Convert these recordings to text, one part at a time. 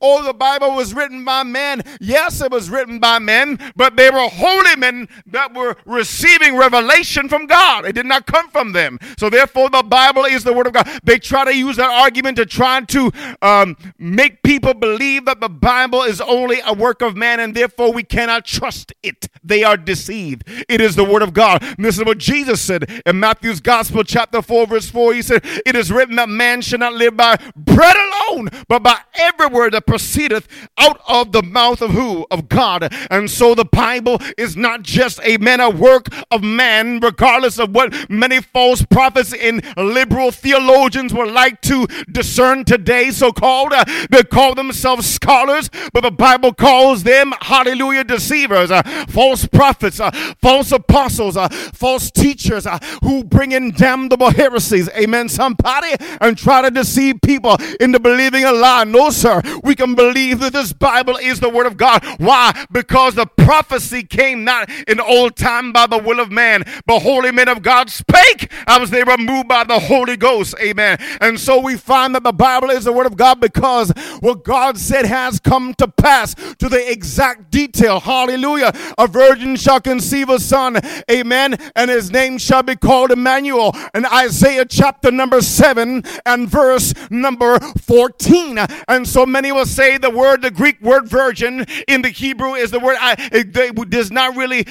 oh, the Bible was written by men. Yes, it was written by men, but they were holy men that were receiving revelation from God. It did not come from them. So therefore, the Bible is the Word of God. They try to use that argument to try to make people believe that the Bible is only a work of man, and therefore we cannot trust it. They are deceived. It is the Word of God. And this is what Jesus said in Matthew's Gospel, chapter 4, verse 4. He said, it is written that man should not live by bread alone, but by every word that proceedeth out of the mouth of who? Of God. And so the Bible is not just a work of man, regardless of what many false prophets and liberal theologians would like to discern today, so-called. They call themselves scholars, but the Bible calls them, hallelujah, deceivers, false prophets, false apostles, false teachers who bring in damnable heresies, amen, somebody, and try to deceive people into believing a lie. No, sir, we can believe that this Bible is the Word of God. Why? Because the prophecy came not in old time by the will of man, but holy men of God spake as they were moved by the Holy Ghost, amen. And so we find that the Bible is the Word of God because what God said has come to pass to the exact detail. Hallelujah. A virgin shall conceive a son, amen, and his name shall be called Emmanuel. In Isaiah chapter number 7 and verse number 14. And so many will say the Greek word virgin in the Hebrew is the word, it does not really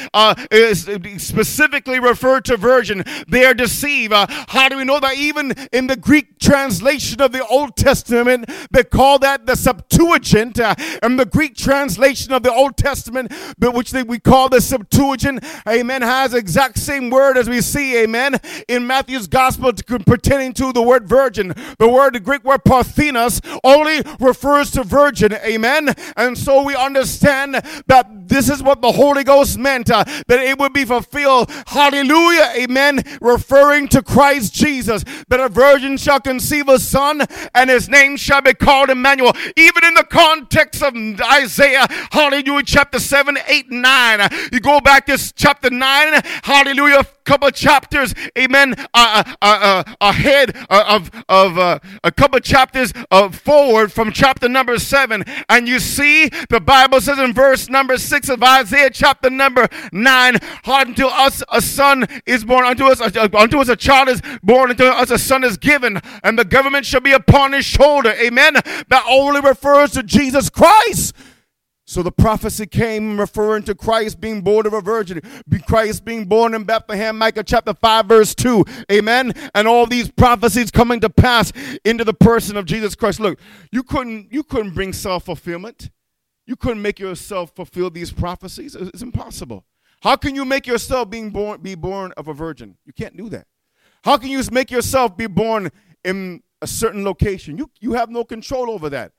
specifically refer to virgin. They are deceived. How do we know that? Even in the Greek translation of the Old Testament, they call that the Septuagint. And the Greek translation of the Old Testament, which we call the Septuagint, amen, has the exact same word as we see, amen, in Matthew's Gospel pertaining to the word virgin. The Greek word parthenos only refers to virgin, amen. And so we understand that this is what the Holy Ghost meant, that it would be fulfilled, hallelujah, amen, referring to Christ Jesus, that a virgin shall conceive a son, and his name shall be called Emmanuel. Even in the context of Isaiah, hallelujah, chapter 7, 8, 9, you go back to chapter 9, hallelujah, couple of chapters, amen, ahead of a couple of chapters forward from chapter number 7, and you see the Bible says in verse number 6 of Isaiah chapter number 9, unto us a son is born, unto us a child is born, unto us a son is given, and the government shall be upon his shoulder, amen. That only refers to Jesus Christ. So the prophecy came referring to Christ being born of a virgin, Christ being born in Bethlehem, Micah chapter 5 verse 2, amen, and all these prophecies coming to pass into the person of Jesus Christ. Look, you couldn't bring self-fulfillment. You couldn't make yourself fulfill these prophecies. It's impossible. How can you make yourself be born of a virgin? You can't do that. How can you make yourself be born in a certain location? You have no control over that.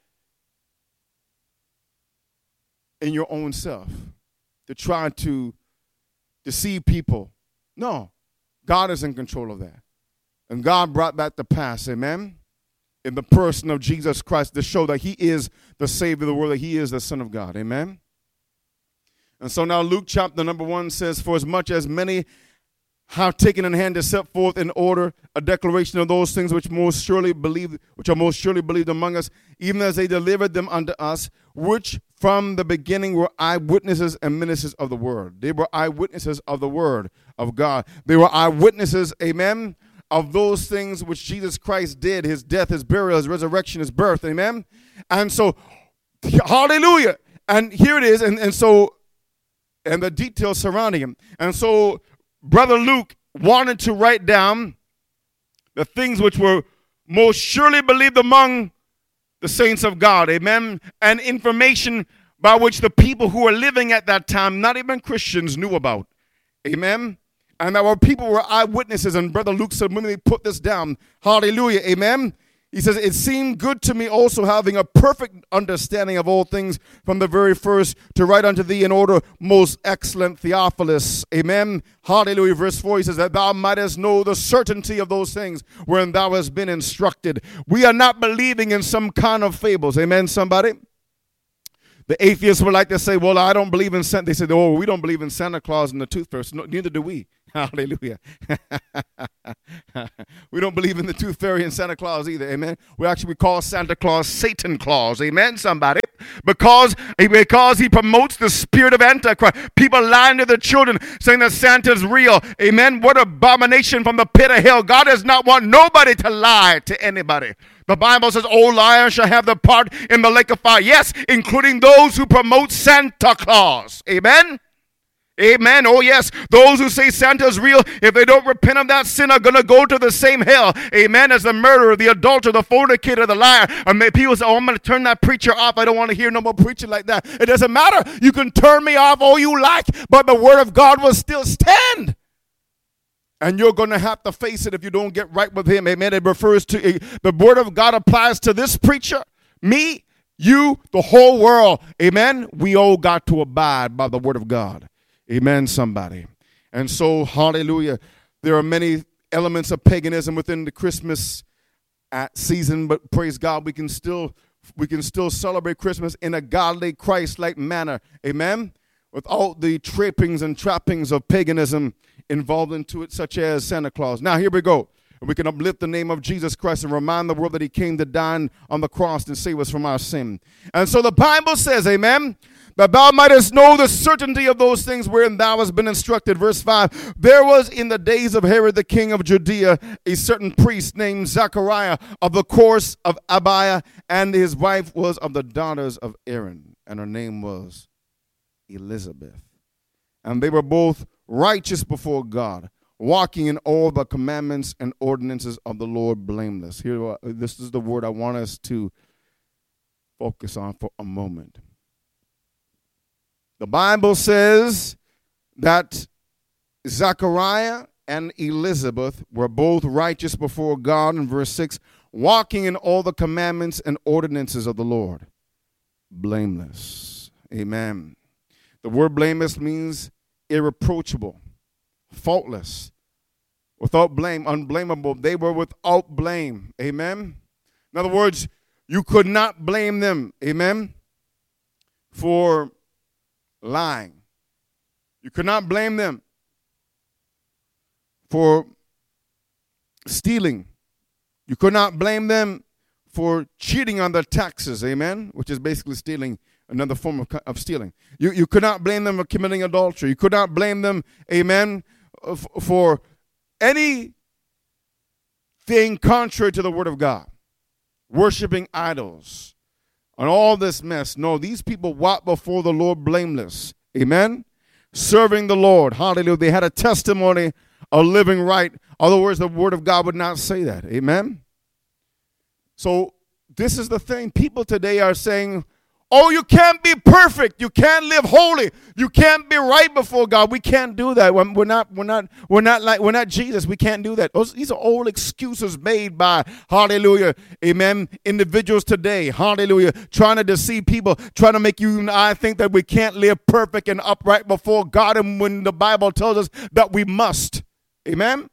In your own self, to try to deceive people. No, God is in control of that. And God brought that to pass, amen, in the person of Jesus Christ to show that he is the Savior of the world, that he is the Son of God, amen. And so now Luke chapter number 1 says, for as much as many have taken in hand to set forth in order a declaration of those things which are most surely believed among us, even as they delivered them unto us, which from the beginning were eyewitnesses and ministers of the word. They were eyewitnesses of the word of God. They were eyewitnesses, amen, of those things which Jesus Christ did, his death, his burial, his resurrection, his birth, amen. And so, hallelujah. And here it is, and the details surrounding him. And so, Brother Luke wanted to write down the things which were most surely believed among the saints of God, amen, and information by which the people who were living at that time, not even Christians, knew about, amen, and that people were eyewitnesses. And Brother Luke said, when they put this down, hallelujah, amen, he says, it seemed good to me also, having a perfect understanding of all things from the very first, to write unto thee in order, most excellent Theophilus. Amen. Hallelujah. Verse 4, he says, that thou mightest know the certainty of those things wherein thou hast been instructed. We are not believing in some kind of fables. Amen, somebody? The atheists would like to say, well, I don't believe in Santa. They say, oh, we don't believe in Santa Claus and the tooth fairy. No, neither do we. Hallelujah. We don't believe in the tooth fairy and Santa Claus either. Amen. We call Santa Claus Satan Claus. Amen, somebody. Because he promotes the spirit of Antichrist. People lying to their children saying that Santa's real. Amen. What abomination from the pit of hell. God does not want nobody to lie to anybody. The Bible says, all liars shall have their part in the lake of fire. Yes, including those who promote Santa Claus. Amen. Amen. Oh, yes. Those who say Santa's real, if they don't repent of that sin, are going to go to the same hell. Amen. As the murderer, the adulterer, the fornicator, the liar. And people say, oh, I'm going to turn that preacher off. I don't want to hear no more preaching like that. It doesn't matter. You can turn me off all you like, but the word of God will still stand. And you're going to have to face it if you don't get right with him. Amen. It refers to, the word of God applies to this preacher, me, you, the whole world. Amen. We all got to abide by the word of God. Amen, somebody. And so, hallelujah, there are many elements of paganism within the Christmas season, but praise God, we can still celebrate Christmas in a godly, Christ-like manner. Amen? Without the trappings and trappings of paganism involved into it, such as Santa Claus. Now, here we go. We can uplift the name of Jesus Christ and remind the world that he came to die on the cross and save us from our sin. And so the Bible says, amen, that thou mightest know the certainty of those things wherein thou hast been instructed. Verse 5, there was in the days of Herod the king of Judea a certain priest named Zachariah of the course of Abiah, and his wife was of the daughters of Aaron, and her name was Elizabeth. And they were both righteous before God, walking in all the commandments and ordinances of the Lord blameless. Here, this is the word I want us to focus on for a moment. The Bible says that Zachariah and Elizabeth were both righteous before God, in verse 6, walking in all the commandments and ordinances of the Lord. Blameless. Amen. The word blameless means irreproachable, faultless, without blame, unblameable. They were without blame. Amen. In other words, you could not blame them. Amen. For lying. You could not blame them for stealing. You could not blame them for cheating on their taxes, amen, which is basically stealing, another form of stealing. You could not blame them for committing adultery. You could not blame them, amen, for anything contrary to the word of God, worshiping idols, and all this mess. No, these people walked before the Lord blameless. Amen? Serving the Lord. Hallelujah. They had a testimony of living right. Other words, the word of God would not say that. Amen? So this is the thing. People today are saying, oh, you can't be perfect. You can't live holy. You can't be right before God. We can't do that. We're not Jesus. We can't do that. These are all excuses made by, hallelujah, amen, individuals today, hallelujah, trying to deceive people, trying to make you and I think that we can't live perfect and upright before God, and when the Bible tells us that we must. Amen?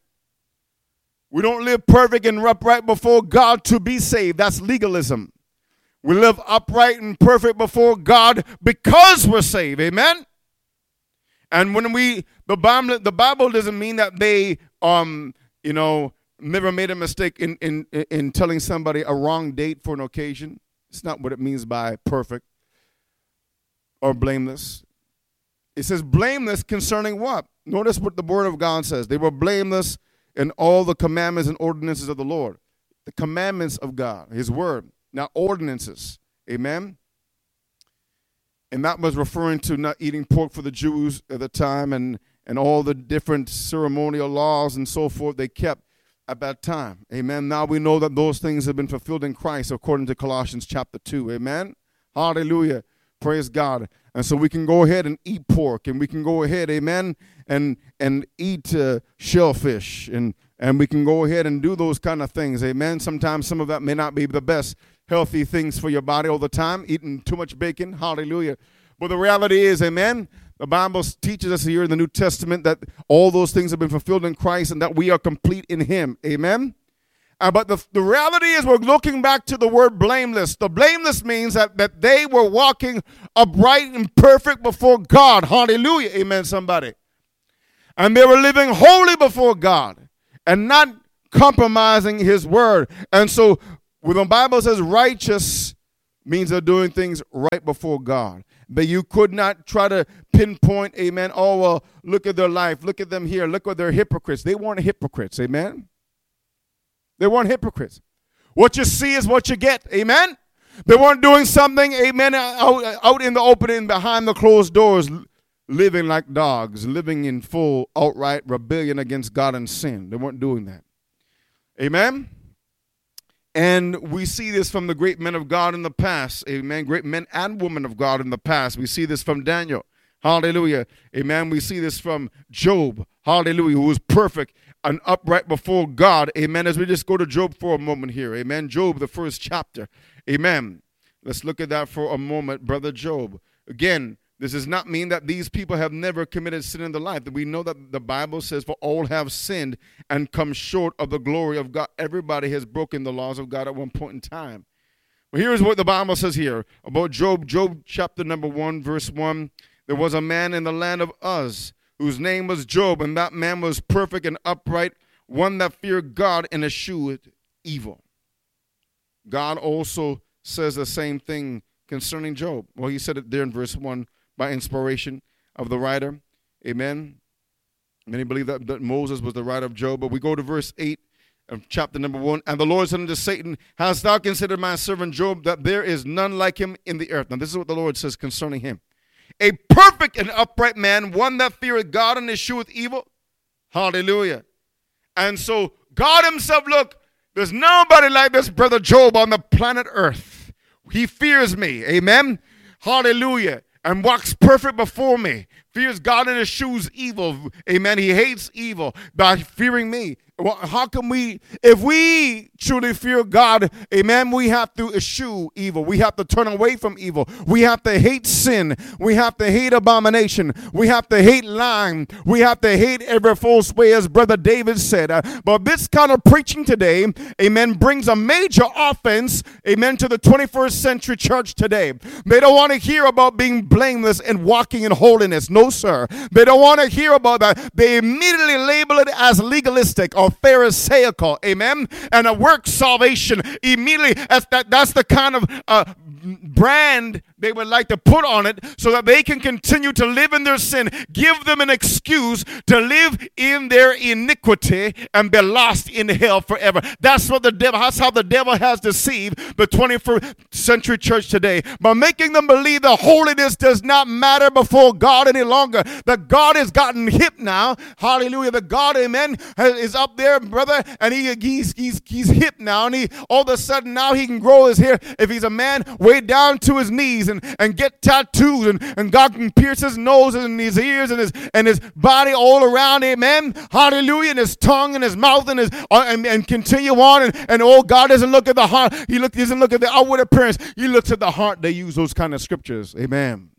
We don't live perfect and upright before God to be saved. That's legalism. We live upright and perfect before God because we're saved. Amen? And when the Bible doesn't mean that they, never made a mistake in telling somebody a wrong date for an occasion. It's not what it means by perfect or blameless. It says blameless concerning what? Notice what the word of God says. They were blameless in all the commandments and ordinances of the Lord. The commandments of God, his word. Now, ordinances, amen? And that was referring to not eating pork for the Jews at the time and all the different ceremonial laws and so forth they kept at that time, amen? Now we know that those things have been fulfilled in Christ according to Colossians chapter 2, amen? Hallelujah, praise God. And so we can go ahead and eat pork, and we can go ahead, amen, and eat shellfish, and we can go ahead and do those kind of things, amen? Sometimes some of that may not be the best healthy things for your body all the time, eating too much bacon, hallelujah. But the reality is, amen, the Bible teaches us here in the New Testament that all those things have been fulfilled in Christ and that we are complete in him, amen? But the reality is we're looking back to the word blameless. The blameless means that they were walking upright and perfect before God, hallelujah, amen, somebody. And they were living holy before God and not compromising his word. And so when the Bible says righteous means they're doing things right before God. But you could not try to pinpoint, amen, oh, well, look at their life. Look at them here. Look what they're hypocrites. They weren't hypocrites, amen. They weren't hypocrites. What you see is what you get, amen. They weren't doing something, amen, out in the open and behind the closed doors, living like dogs, living in full outright rebellion against God and sin. They weren't doing that. Amen. And we see this from the great men of God in the past. Amen. Great men and women of God in the past. We see this from Daniel. Hallelujah. Amen. We see this from Job. Hallelujah. Who was perfect and upright before God. Amen. As we just go to Job for a moment here. Amen. Job, the first chapter. Amen. Let's look at that for a moment, brother Job. Again, this does not mean that these people have never committed sin in their life. We know that the Bible says, for all have sinned and come short of the glory of God. Everybody has broken the laws of God at one point in time. But here's what the Bible says here about Job. Job chapter number 1, verse 1. There was a man in the land of Uz whose name was Job, and that man was perfect and upright, one that feared God and eschewed evil. God also says the same thing concerning Job. Well, he said it there in verse 1 by inspiration of the writer. Amen. Many believe that Moses was the writer of Job. But we go to verse 8 of chapter number 1. And the Lord said unto Satan, hast thou considered my servant Job, that there is none like him in the earth? Now this is what the Lord says concerning him. A perfect and upright man, one that feareth God and escheweth evil. Hallelujah. And so God himself, look, there's nobody like this brother Job on the planet earth. He fears me. Amen. Hallelujah. And walks perfect before me. Fears God and eschews evil. Amen. He hates evil by fearing me. Well, how can we, if we truly fear God, amen, we have to eschew evil. We have to turn away from evil. We have to hate sin. We have to hate abomination. We have to hate lying. We have to hate every false way, as Brother David said. But this kind of preaching today, amen, brings a major offense, amen, to the 21st century church today. They don't want to hear about being blameless and walking in holiness. No, sir. They don't want to hear about that. They immediately label it as legalistic or Pharisaical, amen, and a work salvation immediately. That's the kind of brand they would like to put on it so that they can continue to live in their sin, give them an excuse to live in their iniquity and be lost in hell forever. That's how the devil has deceived the 21st century church today, by making them believe that holiness does not matter before God any longer. That God has gotten hip now. Hallelujah. The God, amen, is up there, brother, and he's hip now, and he all of a sudden now he can grow his hair, if he's a man, way down to his knees and get tattoos, and God can pierce his nose and his ears and his body all around, amen, hallelujah, and his tongue and his mouth and continue on, and oh, God doesn't look at the heart, doesn't look at the outward appearance, he looks at the heart. They use those kind of scriptures, amen.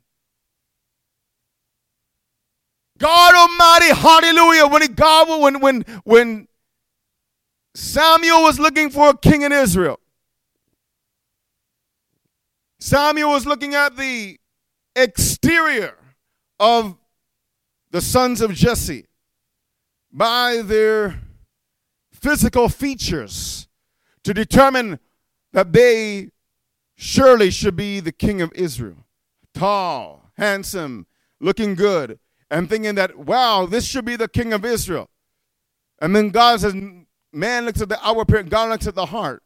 God Almighty, hallelujah, when Samuel was looking for a king in Israel, Samuel was looking at the exterior of the sons of Jesse by their physical features to determine that they surely should be the king of Israel. Tall, handsome, looking good, and thinking that, wow, this should be the king of Israel. And then God says, man looks at the outward appearance, God looks at the heart.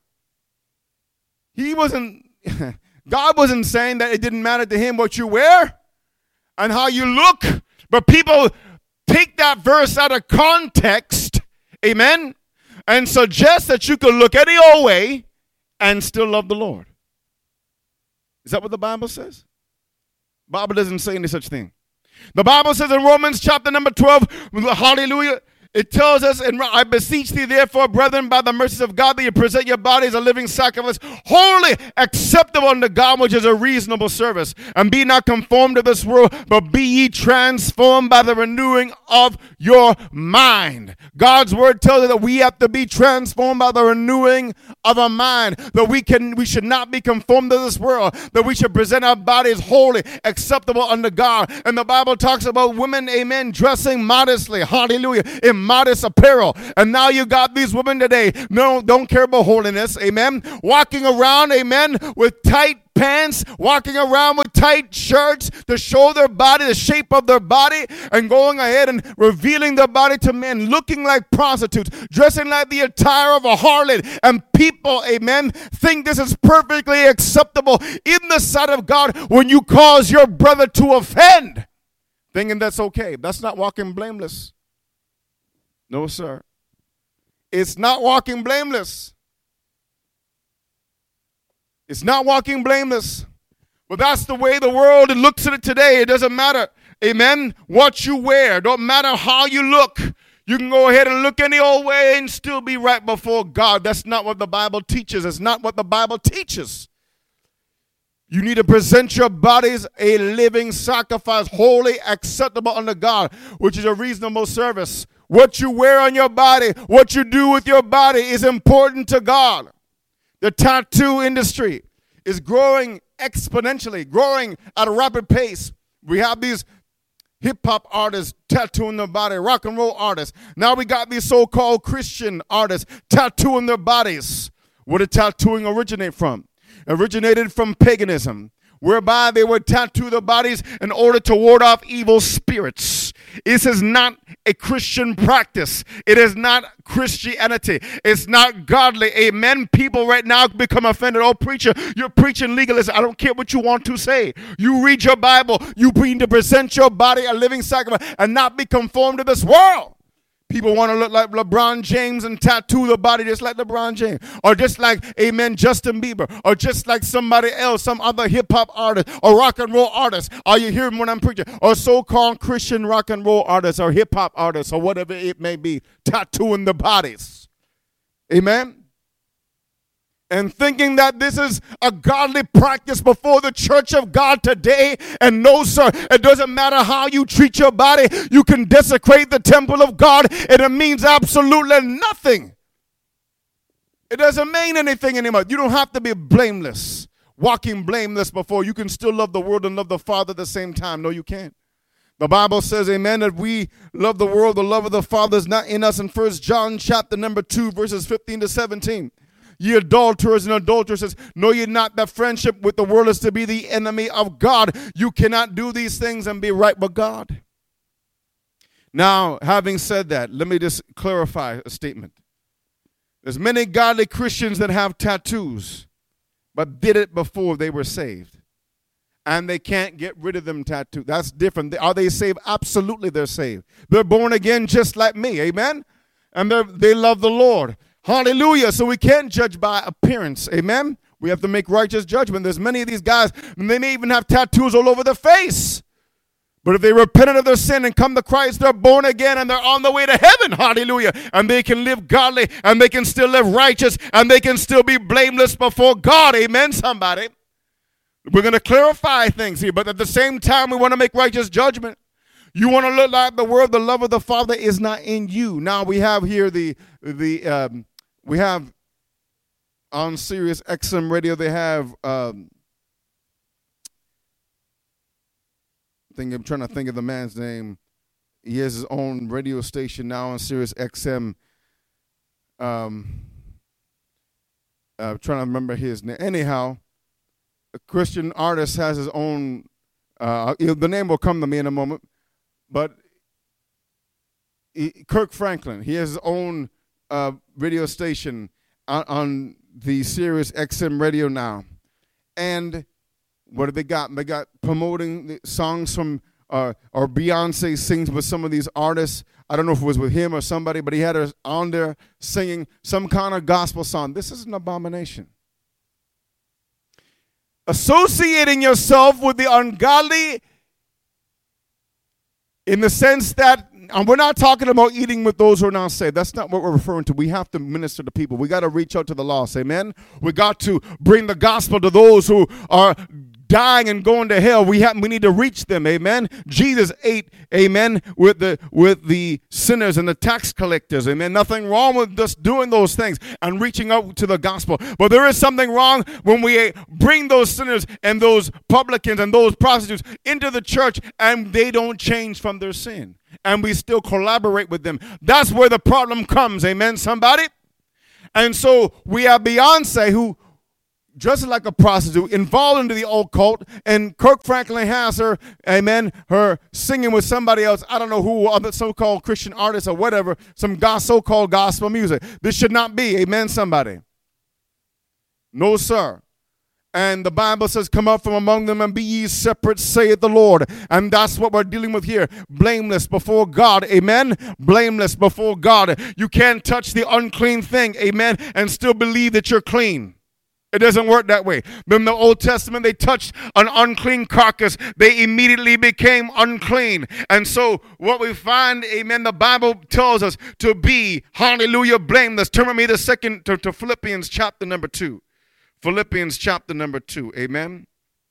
God wasn't saying that it didn't matter to him what you wear and how you look, but people take that verse out of context, amen, and suggest that you could look any old way and still love the Lord. Is that what the Bible says? The Bible doesn't say any such thing. The Bible says in Romans chapter number 12, hallelujah, It tells us, and I beseech thee, therefore, brethren, by the mercies of God, that you present your body as a living sacrifice, holy, acceptable unto God, which is a reasonable service. And be not conformed to this world, but be ye transformed by the renewing of your mind. God's word tells us that we have to be transformed by the renewing of our mind. That we should not be conformed to this world. That we should present our bodies holy, acceptable unto God. And the Bible talks about women, amen, dressing modestly, hallelujah, in modest apparel. And now you got these women today, no, don't care about holiness, amen, walking around, amen, with tight pants, walking around with tight shirts to show their body, the shape of their body, and going ahead and revealing their body to men, looking like prostitutes, dressing like the attire of a harlot. And people, amen, think this is perfectly acceptable in the sight of God when you cause your brother to offend, thinking that's okay. That's not walking blameless. No, sir. It's not walking blameless. It's not walking blameless. But that's the way the world looks at it today. It doesn't matter, amen, what you wear. Don't matter how you look. You can go ahead and look any old way and still be right before God. That's not what the Bible teaches. It's not what the Bible teaches. You need to present your bodies a living sacrifice, holy, acceptable unto God, which is a reasonable service. What you wear on your body, what you do with your body is important to God. The tattoo industry is growing exponentially, growing at a rapid pace. We have these hip-hop artists tattooing their body, rock and roll artists. Now we got these so-called Christian artists tattooing their bodies. Where did tattooing originate from? Originated from paganism, whereby they would tattoo their bodies in order to ward off evil spirits. This is not a Christian practice. It is not Christianity. It's not godly. Amen. People right now become offended. Oh, preacher, you're preaching legalism. I don't care what you want to say. You read your Bible. You need to present your body a living sacrifice and not be conformed to this world. People want to look like LeBron James and tattoo the body just like LeBron James. Or just like, amen, Justin Bieber. Or just like somebody else, some other hip-hop artist or rock and roll artist. Are you hearing what I'm preaching? Or so-called Christian rock and roll artists or hip-hop artists or whatever it may be, tattooing the bodies. Amen? And thinking that this is a godly practice before the church of God today. And no, sir, it doesn't matter how you treat your body. You can desecrate the temple of God, and it means absolutely nothing. It doesn't mean anything anymore. You don't have to be blameless, walking blameless before. You can still love the world and love the Father at the same time. No, you can't. The Bible says, amen, that we love the world. The love of the Father is not in us. In 1 John chapter number 2, verses 15 to 17. Ye adulterers and adulteresses, know ye not that friendship with the world is to be the enemy of God? You cannot do these things and be right with God. Now, having said that, let me just clarify a statement. There's many godly Christians that have tattoos, but did it before they were saved. And they can't get rid of them tattoos. That's different. Are they saved? Absolutely they're saved. They're born again just like me, amen? And they love the Lord. Hallelujah. So we can't judge by appearance. Amen. We have to make righteous judgment. There's many of these guys, and they may even have tattoos all over their face. But if they repented of their sin and come to Christ, they're born again and they're on the way to heaven. Hallelujah. And they can live godly and they can still live righteous and they can still be blameless before God. Amen, somebody. We're going to clarify things here, but at the same time, we want to make righteous judgment. You want to look like the world, the love of the Father is not in you. Now we have here we have on Sirius XM radio, they have, I'm trying to think of the man's name. He has his own radio station now on Sirius XM. I'm trying to remember his name. Anyhow, a Christian artist has his own, the name will come to me in a moment, but Kirk Franklin, he has his own radio station on the Sirius XM radio now. And what have they got? They got promoting the songs from, or Beyonce sings with some of these artists. I don't know if it was with him or somebody, but he had her on there singing some kind of gospel song. This is an abomination. Associating yourself with the ungodly in the sense that and we're not talking about eating with those who are not saved. That's not what we're referring to. We have to minister to people. We got to reach out to the lost. Amen. We got to bring the gospel to those who are dying and going to hell. We need to reach them. Amen. Jesus ate, amen, with the sinners and the tax collectors. Amen. Nothing wrong with just doing those things and reaching out to the gospel. But there is something wrong when we bring those sinners and those publicans and those prostitutes into the church and they don't change from their sin. And we still collaborate with them. That's where the problem comes. Amen, somebody? And so we have Beyonce, who dresses like a prostitute, involved into the occult, and Kirk Franklin has her, amen, her singing with somebody else, I don't know who, other so-called Christian artists or whatever, some so-called gospel music. This should not be, amen, somebody. No, sir. And the Bible says, come up from among them and be ye separate, saith the Lord. And that's what we're dealing with here. Blameless before God. Amen. Blameless before God. You can't touch the unclean thing. Amen. And still believe that you're clean. It doesn't work that way. In the Old Testament, they touched an unclean carcass. They immediately became unclean. And so what we find, amen, the Bible tells us to be, hallelujah, blameless. Turn with me to Philippians chapter number 2. Philippians chapter number 2. Amen.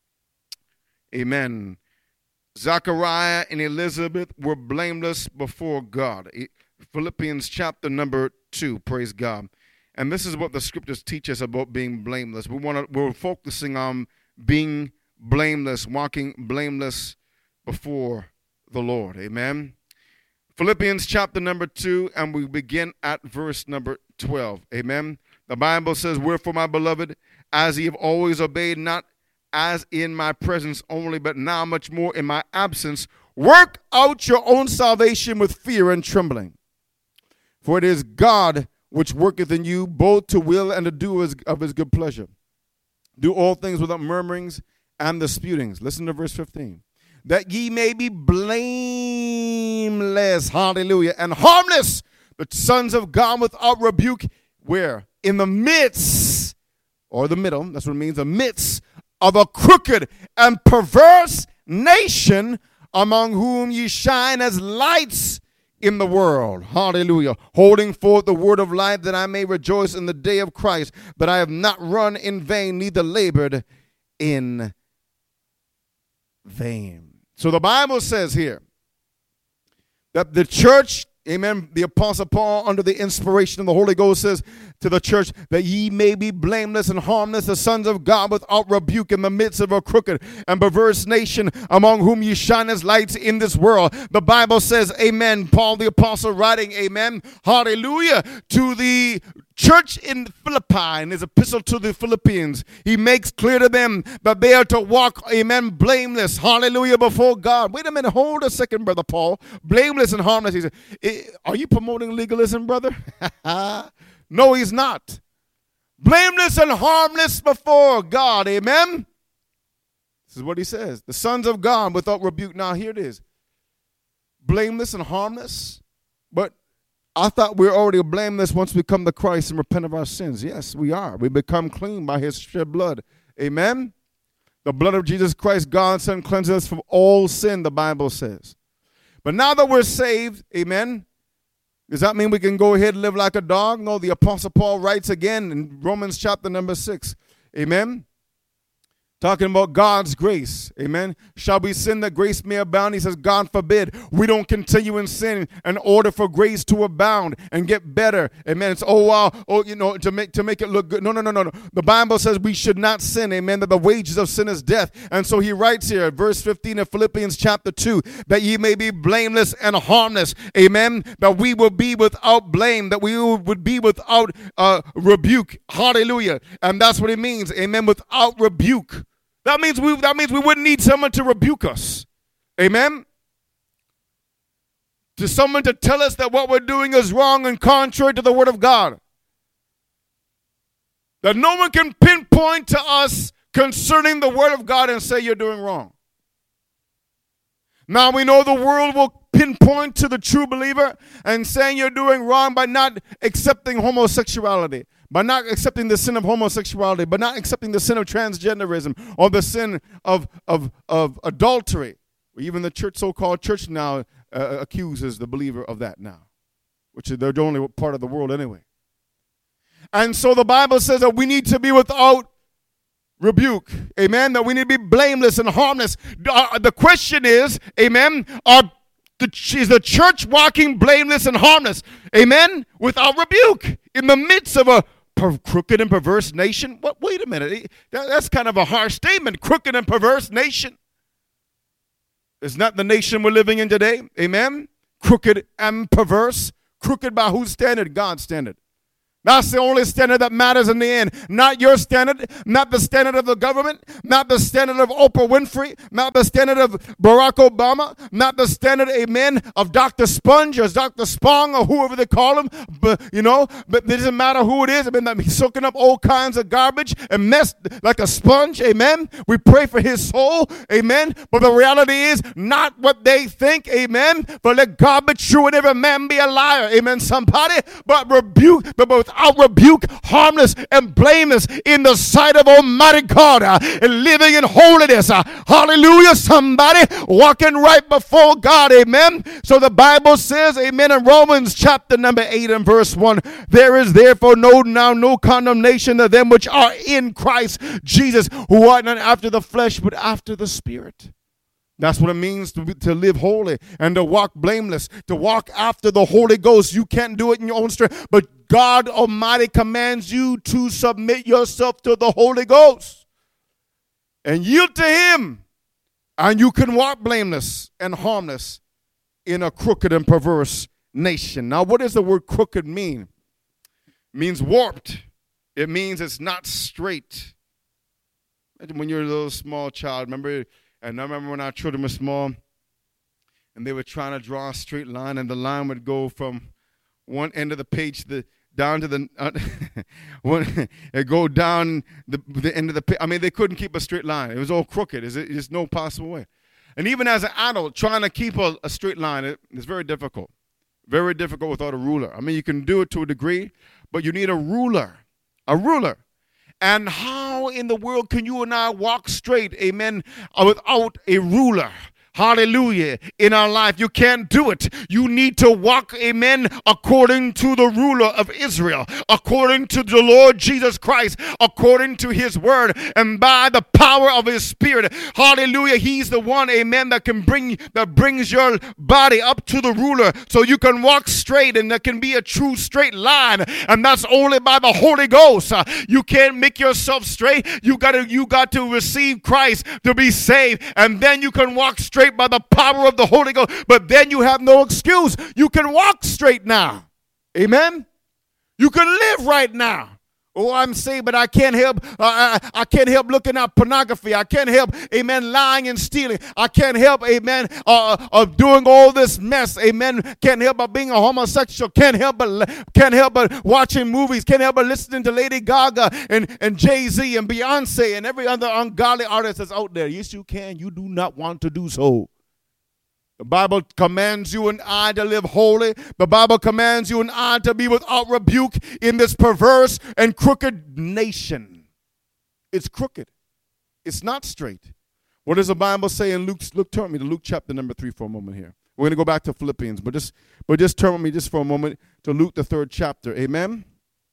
Amen. Zachariah and Elizabeth were blameless before God. Philippians chapter number 2. Praise God. And this is what the scriptures teach us about being blameless. We're focusing on being blameless, walking blameless before the Lord. Amen. Philippians chapter number 2, and we begin at verse number 12. Amen. The Bible says, wherefore, my beloved, as ye have always obeyed, not as in my presence only, but now much more in my absence, work out your own salvation with fear and trembling. For it is God which worketh in you both to will and to do of his good pleasure. Do all things without murmurings and disputings. Listen to verse 15. That ye may be blameless, hallelujah, and harmless, the sons of God without rebuke, where? In the midst, or the middle, that's what it means, the midst of a crooked and perverse nation, among whom ye shine as lights in the world, hallelujah, holding forth the word of life, that I may rejoice in the day of Christ, that I have not run in vain, neither labored in vain. So the Bible says here that the church, amen, the Apostle Paul, under the inspiration of the Holy Ghost, says to the church that ye may be blameless and harmless, the sons of God without rebuke, in the midst of a crooked and perverse nation, among whom ye shine as lights in this world. The Bible says, amen, Paul the Apostle writing, amen, hallelujah, to the church in Philippi, in his epistle to the Philippians, he makes clear to them that they are to walk, amen, blameless, hallelujah, before God. Wait a minute, hold a second, Brother Paul. Blameless and harmless. He said, are you promoting legalism, brother? No, he's not. Blameless and harmless before God, amen? This is what he says. The sons of God without rebuke. Now, here it is. Blameless and harmless, but I thought we were already blameless once we come to Christ and repent of our sins. Yes, we are. We become clean by his shed blood. Amen? The blood of Jesus Christ, God's Son, cleanses us from all sin, the Bible says. But now that we're saved, amen, does that mean we can go ahead and live like a dog? No, the Apostle Paul writes again in Romans chapter number 6. Amen? Talking about God's grace. Amen. Shall we sin that grace may abound? He says, God forbid. We don't continue in sin in order for grace to abound and get better. Amen. It's, to make it look good. No. The Bible says we should not sin. Amen. That the wages of sin is death. And so he writes here, verse 15 of Philippians chapter 2, that ye may be blameless and harmless. Amen. That we will be without blame. That we would be without rebuke. Hallelujah. And that's what it means. Amen. Without rebuke. That means we wouldn't need someone to rebuke us. Amen? To someone to tell us that what we're doing is wrong and contrary to the word of God. That no one can pinpoint to us concerning the word of God and say you're doing wrong. Now we know the world will pinpoint to the true believer and saying you're doing wrong by not accepting homosexuality, by not accepting the sin of homosexuality, by not accepting the sin of transgenderism or the sin of adultery. Even the church, so-called church now, accuses the believer of that now, which they're the only part of the world anyway. And so the Bible says that we need to be without rebuke, amen, that we need to be blameless and harmless. The question is, amen, is the church walking blameless and harmless, amen, without rebuke in the midst of a crooked and perverse nation? Wait a minute, that's kind of a harsh statement. Crooked and perverse nation. It's not the nation we're living in today, amen. Crooked and perverse. Crooked by whose standard? God's standard. That's the only standard that matters in the end. Not your standard, not the standard of the government, not the standard of Oprah Winfrey, not the standard of Barack Obama, not the standard, amen, of Dr. Sponge or Dr. Spong or whoever they call him. But it doesn't matter who it is. I mean, he's soaking up all kinds of garbage and mess like a sponge, amen. We pray for his soul, amen. But the reality is not what they think, amen. But let God be true and every man be a liar, amen, somebody. But without rebuke, harmless and blameless in the sight of Almighty God, and living in holiness. Hallelujah, somebody, walking right before God, amen. So the Bible says, amen, in Romans chapter number 8 and verse 1, there is therefore no condemnation to them which are in Christ Jesus, who are not after the flesh, but after the Spirit. That's what it means to live holy and to walk blameless, to walk after the Holy Ghost. You can't do it in your own strength, but God Almighty commands you to submit yourself to the Holy Ghost and yield to Him, and you can walk blameless and harmless in a crooked and perverse nation. Now, what does the word crooked mean? It means warped. It means it's not straight. Imagine when you're a little small child, and I remember when our children were small, and they were trying to draw a straight line, and the line would go from one end of the page down to the it go down the end of the page. I mean, they couldn't keep a straight line. It was all crooked. There's no possible way. And even as an adult, trying to keep a straight line, it's very difficult. Very difficult without a ruler. I mean, you can do it to a degree, but you need a ruler. A ruler. And how in the world can you and I walk straight, amen, without a ruler? Hallelujah. In our life, you can't do it. You need to walk, amen, according to the ruler of Israel, according to the Lord Jesus Christ, according to His word, and by the power of His Spirit. Hallelujah. He's the one, amen, that brings your body up to the ruler so you can walk straight, and there can be a true straight line. And that's only by the Holy Ghost. You can't make yourself straight. You got to receive Christ to be saved, and then you can walk straight by the power of the Holy Ghost. But then you have no excuse. You can walk straight now. Amen. You can live right now. Oh, I'm saved, but I can't help. I can't help looking at pornography. I can't help, amen, lying and stealing. I can't help, amen, of doing all this mess. Amen. Can't help but being a homosexual. Can't help but watching movies. Can't help but listening to Lady Gaga and Jay-Z and Beyonce and every other ungodly artist that's out there. Yes, you can. You do not want to do so. The Bible commands you and I to live holy. The Bible commands you and I to be without rebuke in this perverse and crooked nation. It's crooked. It's not straight. What does the Bible say in Luke? Turn me to Luke chapter number 3 for a moment here. We're going to go back to Philippians, but just turn with me just for a moment to Luke, the 3rd chapter. Amen?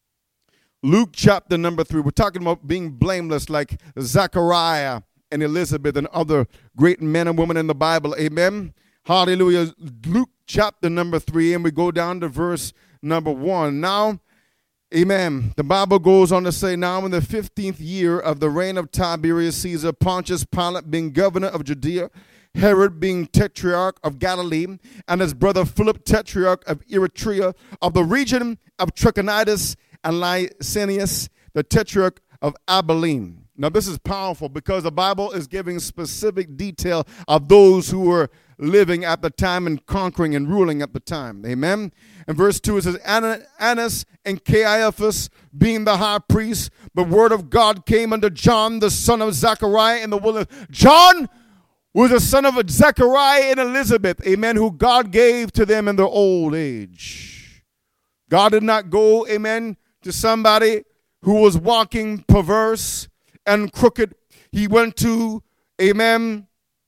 Luke chapter number 3. We're talking about being blameless like Zechariah and Elizabeth and other great men and women in the Bible. Amen? Hallelujah. Luke chapter number 3, and we go down to verse number 1. Now, amen, the Bible goes on to say, now in the 15th year of the reign of Tiberius Caesar, Pontius Pilate being governor of Judea, Herod being tetrarch of Galilee, and his brother Philip tetrarch of Eritrea, of the region of Trachonitis, and Lysanias, the tetrarch of Abilene. Now this is powerful because the Bible is giving specific detail of those who were living at the time and conquering and ruling at the time. Amen. In verse 2 it says, Annas and Caiaphas being the high priest, the word of God came unto John, the son of Zechariah, in the wilderness. John was the son of Zechariah and Elizabeth, amen, who God gave to them in their old age. God did not go, amen, to somebody who was walking perverse and crooked. He went to, amen,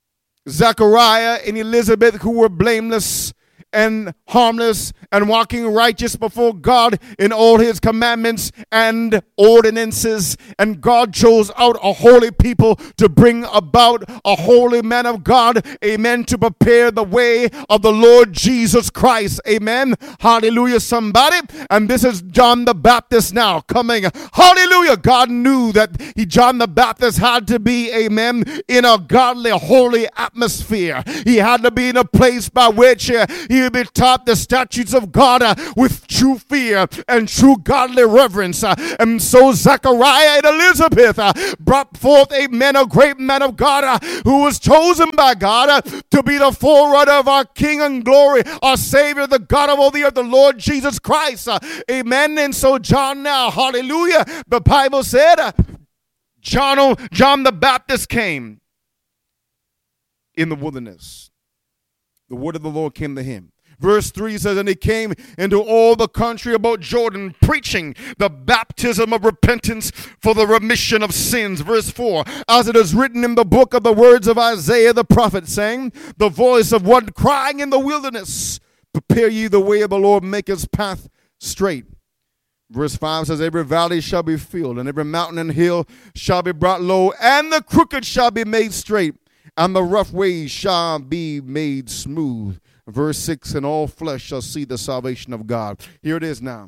Zachariah and Elizabeth, who were blameless and harmless and walking righteous before God in all his commandments and ordinances. And God chose out a holy people to bring about a holy man of God, amen, to prepare the way of the Lord Jesus Christ, amen. Hallelujah, somebody. And this is John the Baptist now coming. Hallelujah. God knew that John the Baptist had to be, amen, in a godly, holy atmosphere. He had to be in a place by which he would be taught the statutes of God with true fear and true godly reverence. And so Zechariah and Elizabeth brought forth a great man of God who was chosen by God to be the forerunner of our King and glory, our Savior, the God of all the earth, the Lord Jesus Christ. Amen. And so John now, hallelujah, the Bible said John the Baptist came in the wilderness. The word of the Lord came to him. Verse 3 says, and he came into all the country about Jordan, preaching the baptism of repentance for the remission of sins. Verse 4, as it is written in the book of the words of Isaiah the prophet, saying, the voice of one crying in the wilderness, prepare ye the way of the Lord, make his path straight. Verse 5 says, every valley shall be filled, and every mountain and hill shall be brought low, and the crooked shall be made straight, and the rough ways shall be made smooth. Verse 6, and all flesh shall see the salvation of God. Here it is now.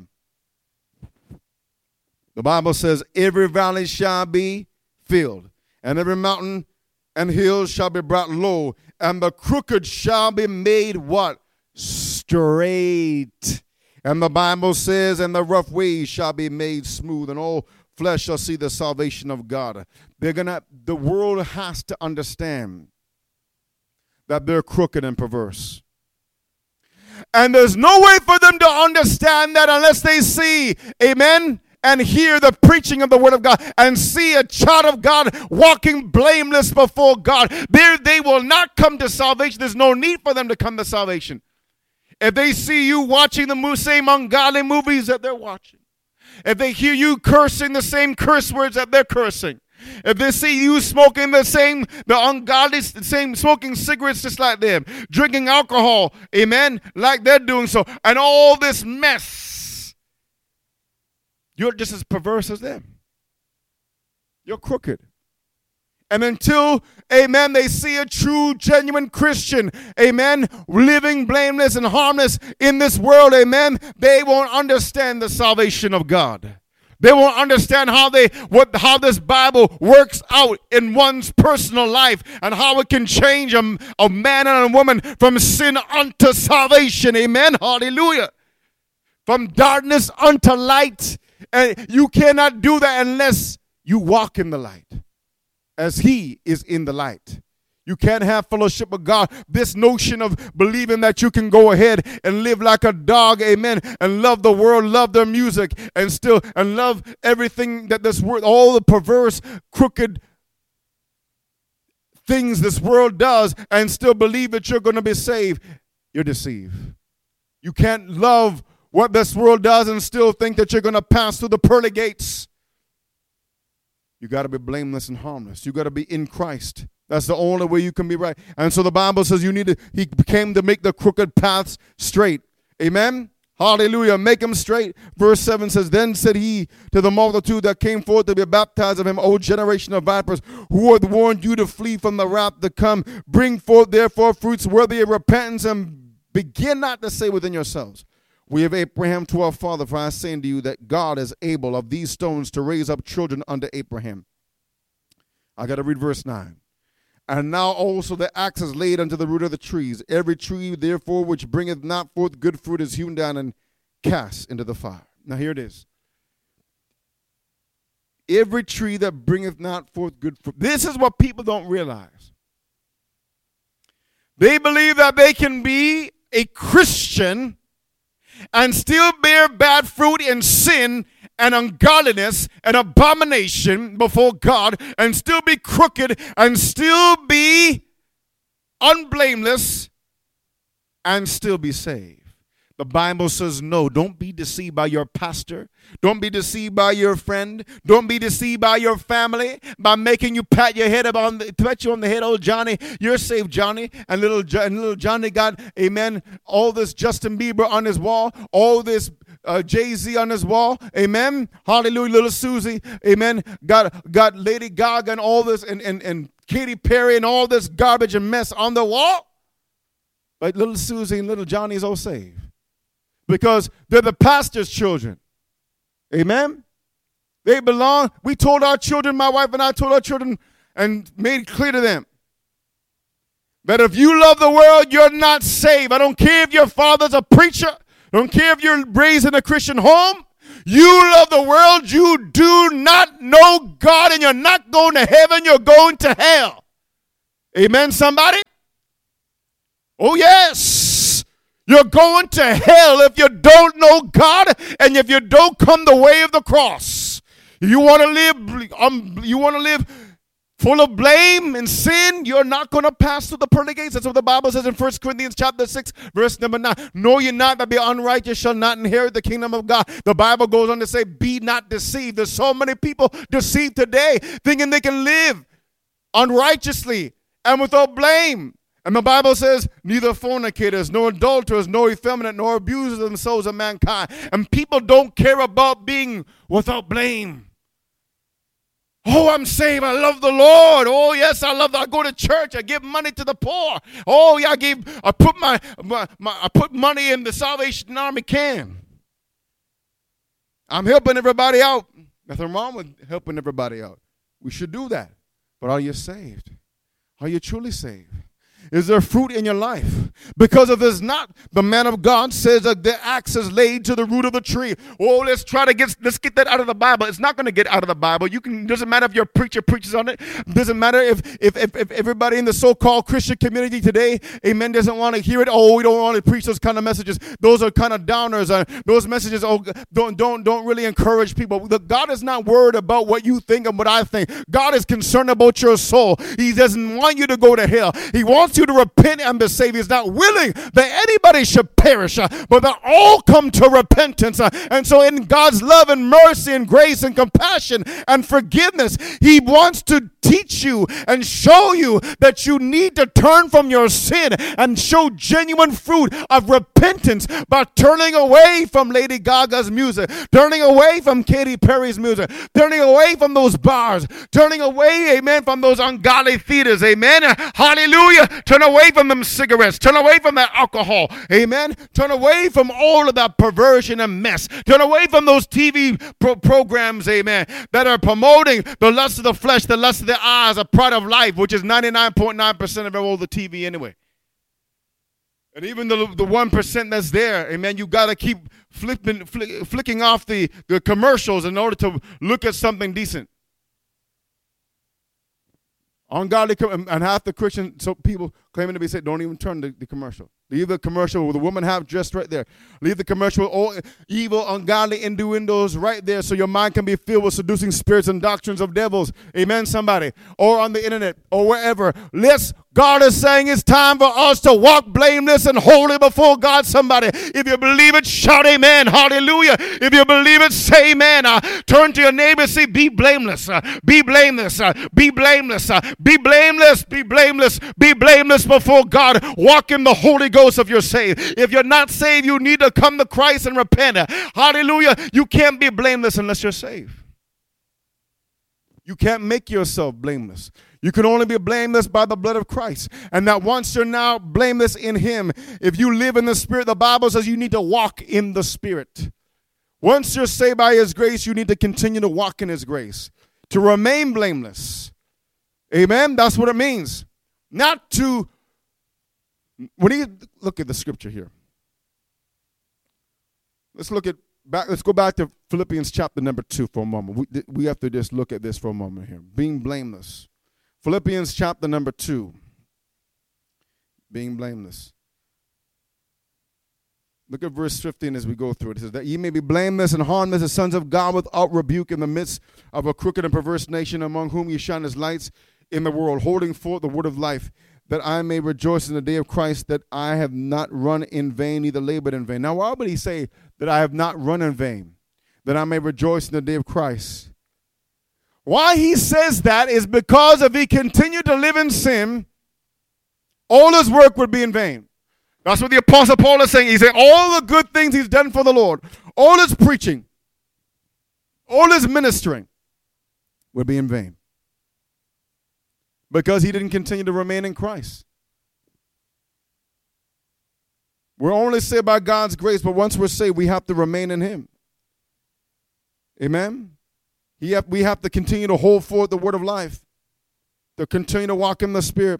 The Bible says, every valley shall be filled, and every mountain and hill shall be brought low, and the crooked shall be made what? Straight. And the Bible says, and the rough ways shall be made smooth, and all flesh shall see the salvation of God. The world has to understand that they're crooked and perverse. And there's no way for them to understand that unless they see, amen, and hear the preaching of the word of God and see a child of God walking blameless before God. They will not come to salvation. There's no need for them to come to salvation. If they see you watching the same ungodly movies that they're watching, if they hear you cursing the same curse words that they're cursing, if they see you smoking smoking cigarettes just like them, drinking alcohol, amen, like they're doing so, and all this mess, you're just as perverse as them. You're crooked. And until, amen, they see a true, genuine Christian, amen, living blameless and harmless in this world, amen, they won't understand the salvation of God. They won't understand how this Bible works out in one's personal life and how it can change a man and a woman from sin unto salvation, amen, hallelujah, from darkness unto light. And you cannot do that unless you walk in the light, as he is in the light. You can't have fellowship with God. This notion of believing that you can go ahead and live like a dog, amen, and love the world, love their music, and love everything that this world, all the perverse, crooked things this world does, and still believe that you're going to be saved, you're deceived. You can't love what this world does and still think that you're going to pass through the pearly gates. You got to be blameless and harmless. You got to be in Christ. That's the only way you can be right. And so the Bible says he came to make the crooked paths straight. Amen? Hallelujah. Make them straight. Verse 7 says, then said he to the multitude that came forth to be baptized of him, O generation of vipers, who hath warned you to flee from the wrath to come? Bring forth therefore fruits worthy of repentance, and begin not to say within yourselves, we have Abraham to our father, for I say unto you that God is able of these stones to raise up children unto Abraham. I got to read verse 9. And now also the axe is laid unto the root of the trees. Every tree, therefore, which bringeth not forth good fruit is hewn down and cast into the fire. Now here it is. Every tree that bringeth not forth good fruit. This is what people don't realize. They believe that they can be a Christian and still bear bad fruit in sin and ungodliness and abomination before God, and still be crooked and still be unblameless and still be saved. The Bible says no. Don't be deceived by your pastor. Don't be deceived by your friend. Don't be deceived by your family by making you pat your head pat you on the head. Oh, Johnny, you're saved, Johnny. And little Johnny got, amen, all this Justin Bieber on his wall, all this Jay-Z on his wall, amen. Hallelujah, little Susie, amen. Got Lady Gaga and all this and Katy Perry and all this garbage and mess on the wall. But little Susie and little Johnny is all saved. Because they're the pastor's children. Amen? They belong. We told our children, my wife and I told our children and made it clear to them that if you love the world, you're not saved. I don't care if your father's a preacher. I don't care if you're raised in a Christian home. You love the world. You do not know God, and you're not going to heaven. You're going to hell. Amen, somebody? Oh, yes. You're going to hell if you don't know God and if you don't come the way of the cross. You want to live full of blame and sin, you're not going to pass through the pearly gates. That's what the Bible says in 1 Corinthians chapter 6, verse number 9. Know ye not that the unrighteous shall not inherit the kingdom of God. The Bible goes on to say, be not deceived. There's so many people deceived today thinking they can live unrighteously and without blame. And the Bible says, neither fornicators, nor adulterers, nor effeminate, nor abusers themselves of mankind. And people don't care about being without blame. Oh, I'm saved. I love the Lord. Oh, yes, I go to church. I give money to the poor. Oh, yeah, I put money in the Salvation Army can. I'm helping everybody out. Nothing wrong with helping everybody out. We should do that. But are you saved? Are you truly saved? Is there fruit in your life? Because if there's not, the man of God says that the axe is laid to the root of the tree. Oh, let's get that out of the Bible. It's not going to get out of the Bible. Doesn't matter if your preacher preaches on it. Doesn't matter if everybody in the so-called Christian community today, amen, doesn't want to hear it. Oh, we don't want to preach those kind of messages. Those are kind of downers. Those messages, don't really encourage people. God is not worried about what you think and what I think. God is concerned about your soul. He doesn't want you to go to hell. He wants you to repent and be saved. He's not willing that anybody should perish, but that all come to repentance. And so in God's love and mercy and grace and compassion and forgiveness, he wants to teach you and show you that you need to turn from your sin and show genuine fruit of repentance by turning away from Lady Gaga's music, turning away from Katy Perry's music, turning away from those bars, turning away, amen, from those ungodly theaters, amen, hallelujah, turn away from them cigarettes, turn away from that alcohol, amen, turn away from all of that perversion and mess, turn away from those TV programs, amen, that are promoting the lust of the flesh, the lust of the eyes, a pride of life, which is 99.9% of all the TV anyway. And even the 1% that's there, amen, you got to keep flicking off the commercials in order to look at something decent. Ungodly, and half the Christian people claiming to be saved don't even turn the commercial. Leave the commercial with the woman half dressed right there. Leave the commercial with all evil, ungodly innuendos right there so your mind can be filled with seducing spirits and doctrines of devils. Amen, somebody. Or on the internet or wherever. God is saying it's time for us to walk blameless and holy before God, somebody. If you believe it, shout amen. Hallelujah. If you believe it, say amen. Turn to your neighbor and say, be blameless. Be blameless. Be blameless. Be blameless. Be blameless. Be blameless before God. Walk in the Holy Ghost if you're saved. If you're not saved, you need to come to Christ and repent. Hallelujah. You can't be blameless unless you're saved. You can't make yourself blameless. You can only be blameless by the blood of Christ. And that once you're now blameless in him, if you live in the Spirit, the Bible says you need to walk in the Spirit. Once you're saved by his grace, you need to continue to walk in his grace. To remain blameless. Amen? That's what it means. Not to, look at the scripture here. Let's go back to Philippians chapter number 2 for a moment. We have to just look at this for a moment here. Being blameless. Philippians chapter number 2. Being blameless. Look at verse 15 as we go through it. It says that ye may be blameless and harmless as sons of God without rebuke in the midst of a crooked and perverse nation among whom ye shine as lights in the world, holding forth the word of life, that I may rejoice in the day of Christ, that I have not run in vain, neither labored in vain. Now, why would he say that I have not run in vain, that I may rejoice in the day of Christ? Why he says that is because if he continued to live in sin, all his work would be in vain. That's what the Apostle Paul is saying. He said all the good things he's done for the Lord, all his preaching, all his ministering would be in vain, because he didn't continue to remain in Christ. We're only saved by God's grace, but once we're saved, we have to remain in him. Amen? We have to continue to hold forth the word of life, to continue to walk in the Spirit,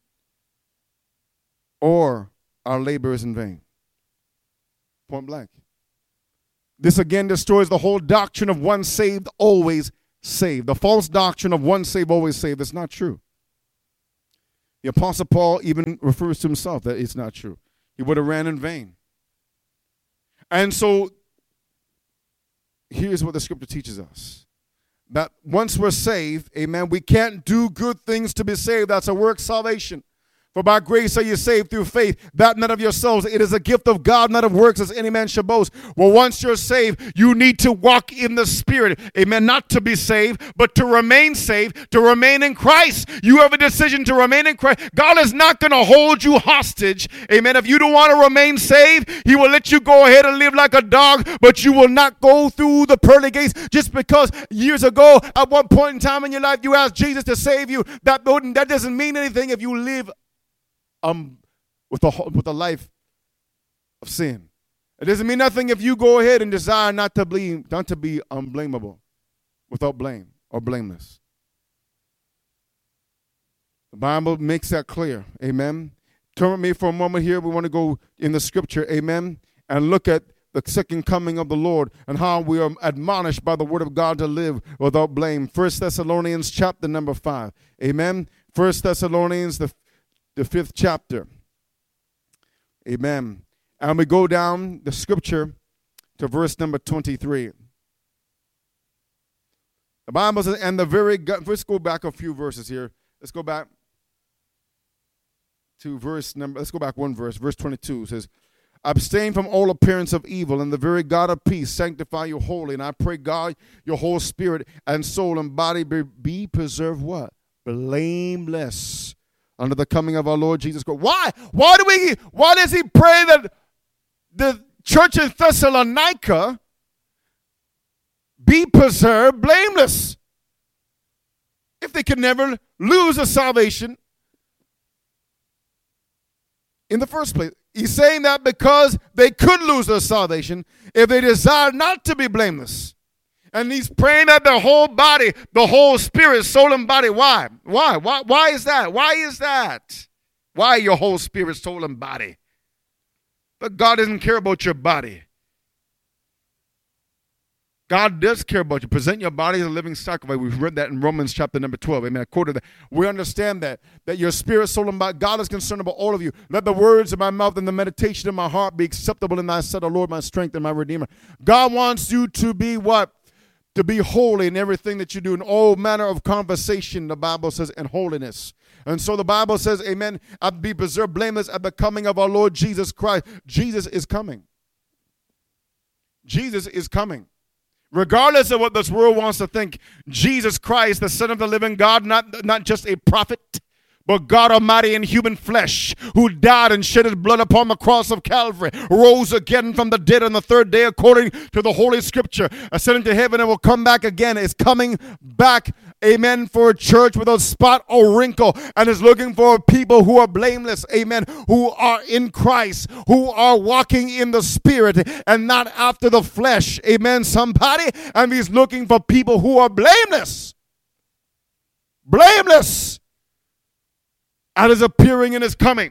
or our labor is in vain. Point blank. This again destroys the whole doctrine of one saved, always saved. The false doctrine of one saved, always saved is not true. The Apostle Paul even refers to himself that it's not true. He would have ran in vain. And so, here's what the scripture teaches us. That once we're saved, amen, we can't do good things to be saved. That's a work salvation. For by grace are you saved through faith, that not of yourselves. It is a gift of God, not of works, as any man should boast. Well, once you're saved, you need to walk in the Spirit. Amen. Not to be saved, but to remain saved, to remain in Christ. You have a decision to remain in Christ. God is not going to hold you hostage. Amen. If you don't want to remain saved, he will let you go ahead and live like a dog, but you will not go through the pearly gates just because years ago, at one point in time in your life, you asked Jesus to save you. That doesn't mean anything if you live with a life of sin. It doesn't mean nothing if you go ahead and desire not to be unblameable, without blame or blameless. The Bible makes that clear. Amen. Turn with me for a moment here. We want to go in the scripture. Amen. And look at the second coming of the Lord and how we are admonished by the word of God to live without blame. 1 Thessalonians chapter number 5. Amen. 1 Thessalonians the 5th chapter. Amen. And we go down the scripture to verse number 23. The Bible says, and the very God, let's go back a few verses here. Let's go back to let's go back one verse. Verse 22 says, abstain from all appearance of evil, and the very God of peace sanctify you wholly. And I pray, God, your whole spirit and soul and body be preserved what? Blameless under the coming of our Lord Jesus Christ. Why? Why does he pray that the church in Thessalonica be preserved blameless? If they could never lose a salvation in the first place. He's saying that because they could lose their salvation if they desire not to be blameless. And he's praying that the whole body, the whole spirit, soul, and body. Why? Why is that? Why is that? Why your whole spirit, soul, and body? But God doesn't care about your body. God does care about you. Present your body as a living sacrifice. We've read that in Romans chapter number 12. Amen. I quoted that. We understand that your spirit, soul, and body, God is concerned about all of you. Let the words of my mouth and the meditation of my heart be acceptable in thy sight, O Lord, my strength and my redeemer. God wants you to be what? To be holy in everything that you do, in all manner of conversation, the Bible says, and holiness. And so the Bible says, amen, I'll be preserved blameless at the coming of our Lord Jesus Christ. Jesus is coming. Jesus is coming. Regardless of what this world wants to think, Jesus Christ, the Son of the living God, not just a prophet, but God Almighty in human flesh, who died and shed his blood upon the cross of Calvary, rose again from the dead on the third day according to the Holy Scripture, ascended to heaven and will come back again, is coming back, amen, for a church without spot or wrinkle, and is looking for people who are blameless, amen, who are in Christ, who are walking in the Spirit and not after the flesh, amen, somebody, and he's looking for people who are blameless. Blameless. And his appearing and his coming.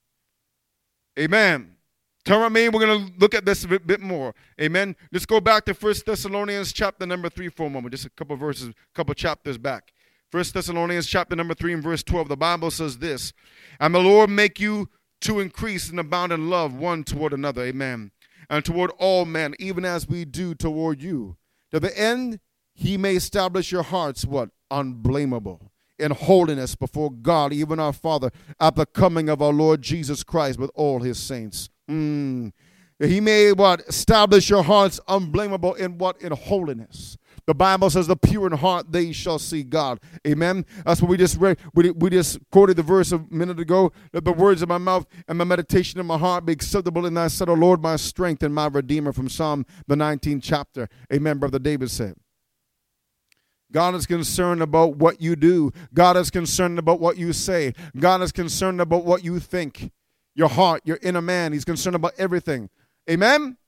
Amen. Turn with me. We're going to look at this a bit more. Amen. Let's go back to 1 Thessalonians chapter number 3 for a moment. Just a couple verses, a couple chapters back. 1 Thessalonians chapter number 3 and verse 12. The Bible says this. And the Lord make you to increase and abound in love one toward another. Amen. And toward all men, even as we do toward you. To the end he may establish your hearts, what? Unblameable. in holiness before God, even our Father, at the coming of our Lord Jesus Christ with all his saints. He may what? Establish your hearts unblameable in what? In holiness. The Bible says the pure in heart, they shall see God. Amen. That's what we just read. We just quoted the verse a minute ago. Let the words of my mouth and my meditation of my heart be acceptable in thy sight, O Lord, my strength and my redeemer, from Psalm the 19th chapter. Amen. Brother David said. God is concerned about what you do. God is concerned about what you say. God is concerned about what you think. Your heart, your inner man. He's concerned about everything. Amen?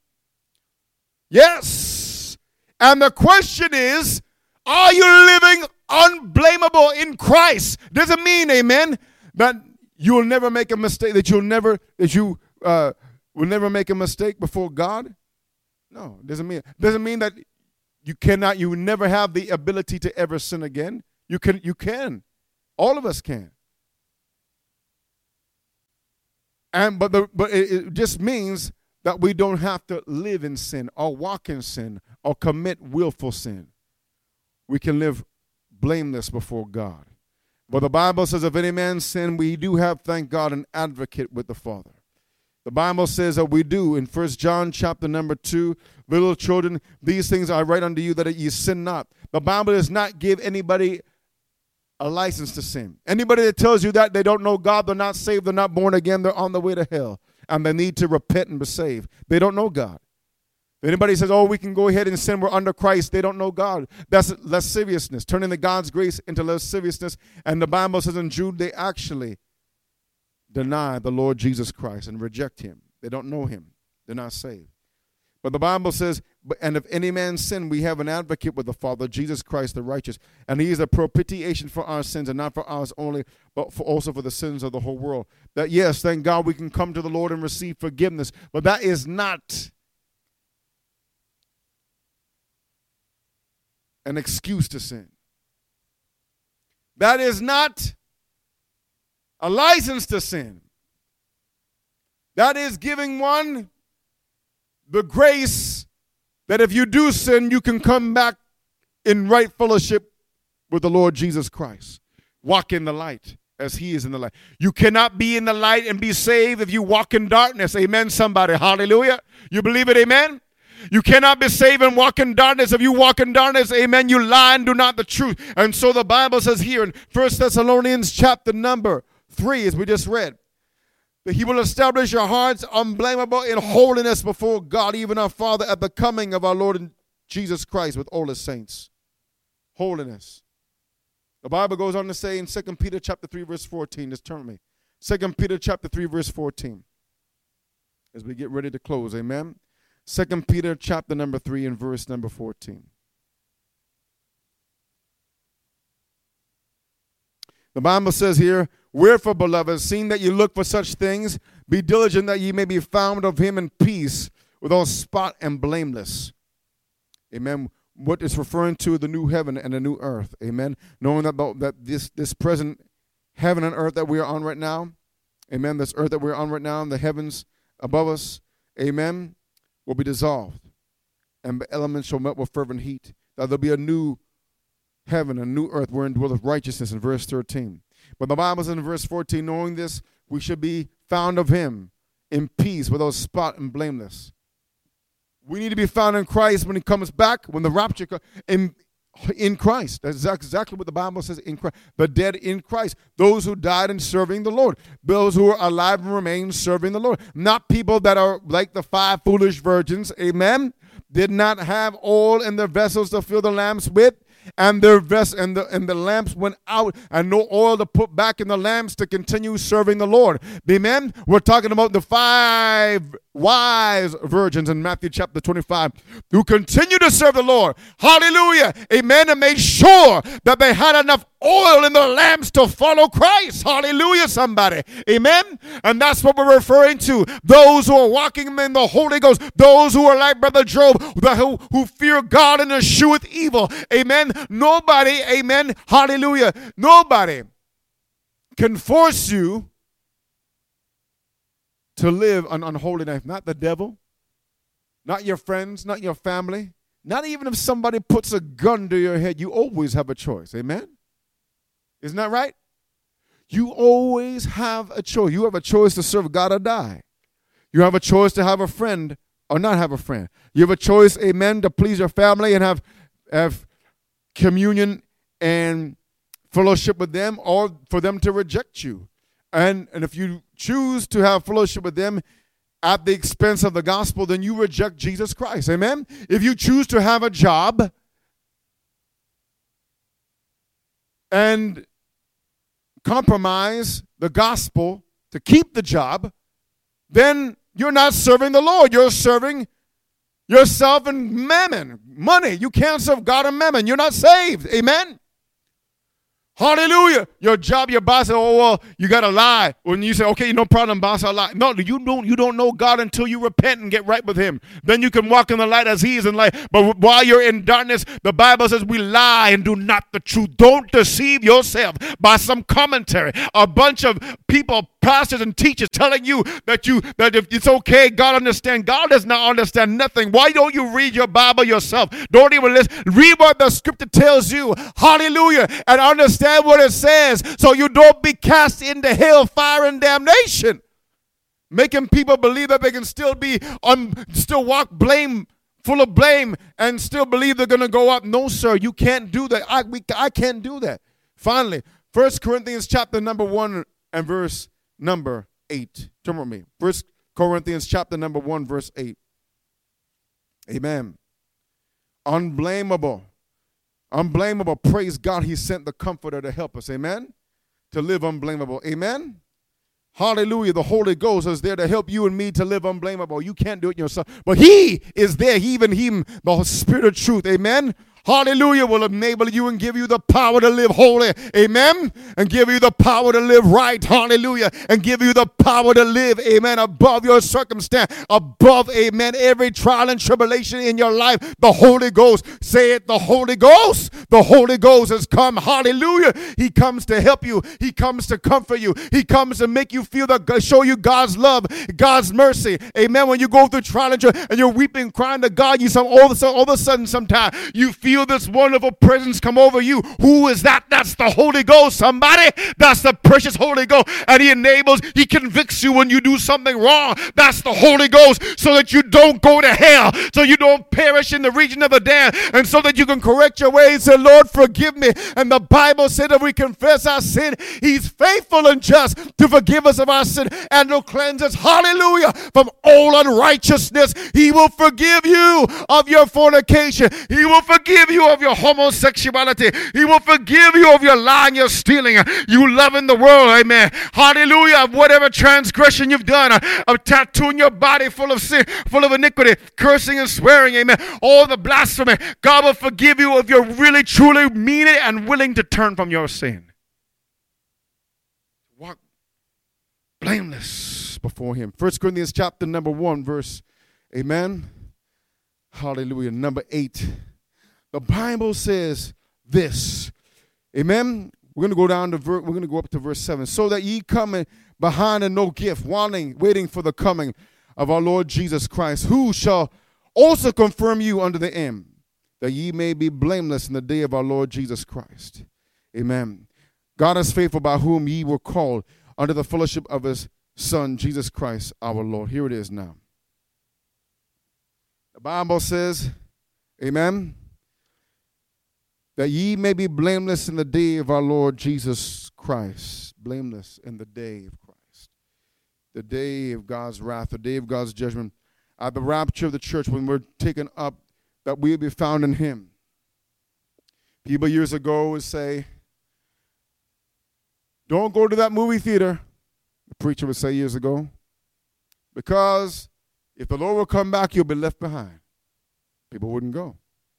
Yes. And the question is, are you living unblameable in Christ? Doesn't mean, amen, that you will never make a mistake, that you will never make a mistake before God. No, doesn't mean that you will never have the ability to ever sin again. You can. All of us can. But it just means that we don't have to live in sin or walk in sin or commit willful sin. We can live blameless before God. But the Bible says if any man sin, we do have, thank God, an advocate with the Father. The Bible says that we do in 1 John chapter number 2, little children, these things I write unto you that ye sin not. The Bible does not give anybody a license to sin. Anybody that tells you that they don't know God, they're not saved, they're not born again, they're on the way to hell. And they need to repent and be saved. They don't know God. If anybody says, oh, we can go ahead and sin, we're under Christ, they don't know God. That's lasciviousness, turning the God's grace into lasciviousness. And the Bible says in Jude, they actually deny the Lord Jesus Christ and reject him. They don't know him. They're not saved. But the Bible says, and if any man sin, we have an advocate with the Father, Jesus Christ the righteous. And he is a propitiation for our sins, and not for ours only, but also for the sins of the whole world. That, yes, thank God we can come to the Lord and receive forgiveness. But that is not an excuse to sin. That is not a license to sin. That is giving one the grace that if you do sin, you can come back in right fellowship with the Lord Jesus Christ. Walk in the light as he is in the light. You cannot be in the light and be saved if you walk in darkness. Amen, somebody. Hallelujah. You believe it? Amen. You cannot be saved and walk in darkness. If you walk in darkness, amen, you lie and do not the truth. And so the Bible says here in 1 Thessalonians chapter number 3, as we just read, that he will establish your hearts unblameable in holiness before God, even our Father, at the coming of our Lord Jesus Christ with all his saints. Holiness. The Bible goes on to say in 2 Peter chapter 3, verse 14, just turn with me. 2 Peter chapter 3, verse 14, as we get ready to close, amen. 2 Peter chapter number 3 and verse number 14. The Bible says here, wherefore, beloved, seeing that you look for such things, be diligent that ye may be found of him in peace, without spot and blameless. Amen. What is referring to the new heaven and the new earth. Amen. Knowing that this present heaven and earth that we are on right now, amen, this earth that we're on right now, and the heavens above us, amen, will be dissolved. And the elements shall melt with fervent heat. That there'll be a new heaven, a new earth wherein dwelleth righteousness in verse 13. But the Bible says in verse 14, knowing this, we should be found of him in peace, without spot and blameless. We need to be found in Christ when he comes back, when the rapture comes, in Christ. That's exactly what the Bible says, in Christ. The dead in Christ. Those who died in serving the Lord. Those who are alive and remain serving the Lord. Not people that are like the 5 foolish virgins, amen, did not have oil in their vessels to fill the lamps with. And their the lamps went out, and no oil to put back in the lamps to continue serving the Lord. Amen. We're talking about the 5 wise virgins in Matthew chapter 25 who continue to serve the Lord. Hallelujah. Amen. And made sure that they had enough oil in their lamps to follow Christ. Hallelujah, somebody. Amen. And that's what we're referring to. Those who are walking in the Holy Ghost. Those who are like Brother Job, who fear God and escheweth evil. Amen. Nobody, amen, hallelujah, nobody can force you to live an unholy life. Not the devil, not your friends, not your family, not even if somebody puts a gun to your head. You always have a choice, amen? Isn't that right? You always have a choice. You have a choice to serve God or die. You have a choice to have a friend or not have a friend. You have a choice, amen, to please your family and have communion and fellowship with them, or for them to reject you. And if you choose to have fellowship with them at the expense of the gospel, then you reject Jesus Christ. Amen? If you choose to have a job and compromise the gospel to keep the job, then you're not serving the Lord. You're serving yourself and mammon, money. You can't serve God and mammon. You're not saved. Amen? Hallelujah. Your job, your boss said, oh, well, you got to lie. When you say, okay, no problem, boss, I'll lie. No, you don't know God until you repent and get right with him. Then you can walk in the light as he is in light. But while you're in darkness, the Bible says we lie and do not the truth. Don't deceive yourself by some commentary. A bunch of people, pastors and teachers telling you that if it's okay, God understands. God does not understand nothing. Why don't you read your Bible yourself? Don't even listen. Read what the scripture tells you. Hallelujah. And understand what it says, so you don't be cast into hell, fire, and damnation, making people believe that they can still walk full of blame and still believe they're going to go up. No, sir, you can't do that. I can't do that. Finally, 1 Corinthians chapter number 1 and verse number 8. Turn with me. 1 Corinthians chapter number 1, verse 8. Amen. Unblameable. Praise God, he sent the Comforter to help us. Amen. To live unblameable. Amen. Hallelujah. The Holy Ghost is there to help you and me to live unblameable. You can't do it yourself. But he is there. Even him, the Spirit of truth. Amen. Hallelujah, will enable you and give you the power to live holy. Amen. And give you the power to live right. Hallelujah. And give you the power to live, amen, above your circumstance, above, amen, every trial and tribulation in your life. The Holy Ghost, say it, the Holy Ghost. The Holy Ghost has come. Hallelujah. He comes to help you. He comes to comfort you. He comes to make you feel show you God's love, God's mercy. Amen. When you go through trial and you're weeping, crying to God, all of a sudden sometimes you feel this wonderful presence come over you. Who is that? That's the Holy Ghost, somebody. That's the precious Holy Ghost. And he convicts you when you do something wrong. That's the Holy Ghost, so that you don't go to hell, so you don't perish in the region of the damned, and so that you can correct your ways and say, Lord, forgive me. And the Bible said that we confess our sin, he's faithful and just to forgive us of our sin and to cleanse us, hallelujah, from all unrighteousness. He will forgive you of your fornication. He will forgive you of your homosexuality. He will forgive you of your lying, your stealing, you loving the world, amen. Hallelujah. Of whatever transgression you've done, of tattooing your body full of sin, full of iniquity, cursing and swearing, amen. All the blasphemy. God will forgive you if you're really, truly mean it and willing to turn from your sin. Walk blameless before him. 1 Corinthians chapter number 1, verse, amen. Hallelujah. Number 8. The Bible says this. Amen. We're going to go up to verse 7. So that ye come behind in no gift, waiting for the coming of our Lord Jesus Christ, who shall also confirm you unto the end, that ye may be blameless in the day of our Lord Jesus Christ. Amen. God is faithful, by whom ye were called unto the fellowship of his Son, Jesus Christ, our Lord. Here it is now. The Bible says, amen, that ye may be blameless in the day of our Lord Jesus Christ. Blameless in the day of Christ. The day of God's wrath, the day of God's judgment. At the rapture of the church, when we're taken up, that we'll be found in him. People years ago would say, don't go to that movie theater, the preacher would say years ago, because if the Lord will come back, you'll be left behind. People wouldn't go.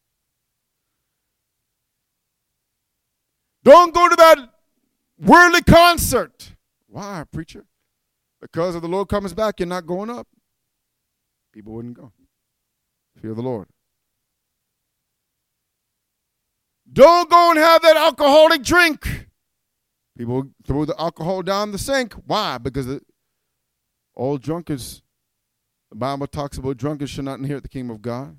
Don't go to that worldly concert. Why, preacher? Because if the Lord comes back, you're not going up. People wouldn't go. Fear the Lord. Don't go and have that alcoholic drink. People throw the alcohol down the sink. Why? Because all drunkards, the Bible talks about drunkards should not inherit the kingdom of God.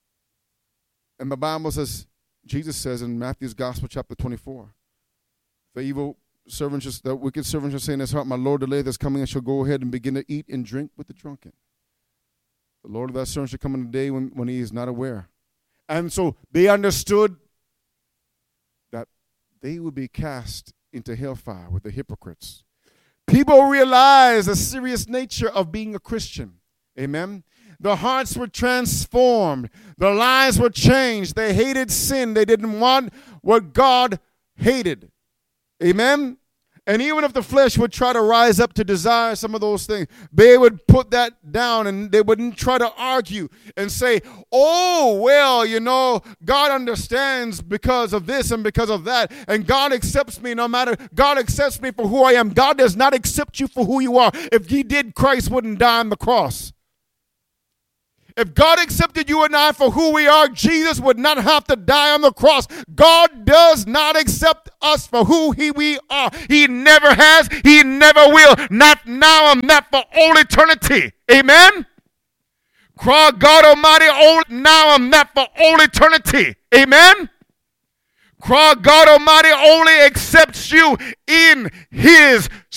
And the Bible says, Jesus says in Matthew's Gospel, chapter 24, The evil servant, the wicked servant shall say in his heart, my Lord delayeth his coming, and shall go ahead and begin to eat and drink with the drunken. The Lord of that servant shall come in a day when he is not aware. And so they understood that they would be cast into hellfire with the hypocrites. People realized the serious nature of being a Christian. Amen. The hearts were transformed. Their lives were changed. They hated sin. They didn't want what God hated. Amen. And even if the flesh would try to rise up to desire some of those things, they would put that down and they wouldn't try to argue and say, oh, well, God understands because of this and because of that. And God accepts me no matter, God accepts me for who I am. God does not accept you for who you are. If he did, Christ wouldn't die on the cross. If God accepted you and I for who we are, Jesus would not have to die on the cross. God does not accept us for who we are. He never has. He never will. Not now and not for all eternity. Amen? Cry God Almighty, now and not for all eternity. Amen? Cry God Almighty only accepts you in his